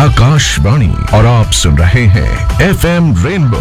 आकाशवाणी और आप सुन रहे हैं एफएम रेनबो।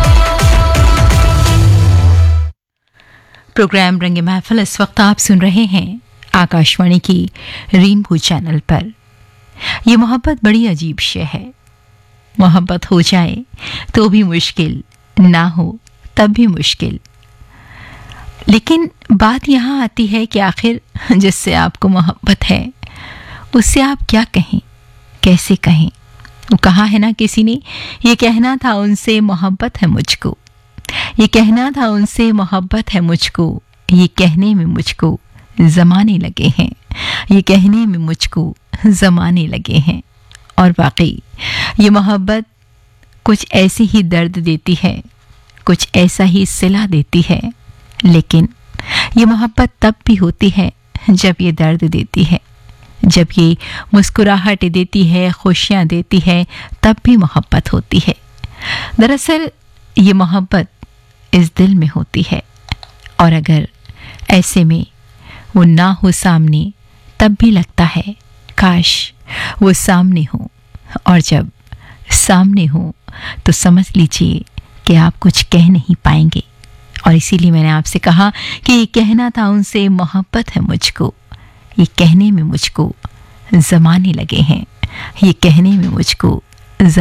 प्रोग्राम रंगे महफिल इस वक्त आप सुन रहे हैं आकाशवाणी की रेनबो चैनल पर। ये मोहब्बत बड़ी अजीब शे है। मोहब्बत हो जाए तो भी मुश्किल, ना हो तब भी मुश्किल। लेकिन बात यहाँ आती है कि आखिर जिससे आपको मोहब्बत है उससे आप क्या कहें, कैसे कहें। वो कहा है ना किसी ने, ये कहना था उनसे मोहब्बत है मुझको, ये कहना था उनसे मोहब्बत है मुझको, ये कहने में मुझको ज़माने लगे हैं, ये कहने में मुझको ज़माने लगे हैं। और वाकई ये मोहब्बत कुछ ऐसी ही दर्द देती है, कुछ ऐसा ही सिला देती है। लेकिन ये मोहब्बत तब भी होती है जब ये दर्द देती है, जब ये मुस्कुराहट देती है, खुशियाँ देती है, तब भी मोहब्बत होती है। दरअसल ये मोहब्बत इस दिल में होती है, और अगर ऐसे में वो ना हो सामने तब भी लगता है काश वो सामने हो। और जब सामने हो तो समझ लीजिए कि आप कुछ कह नहीं पाएंगे। और इसीलिए मैंने आपसे कहा कि ये कहना था उनसे मोहब्बत है मुझको, ये कहने में मुझको ज़माने लगे हैं, ये कहने में मुझको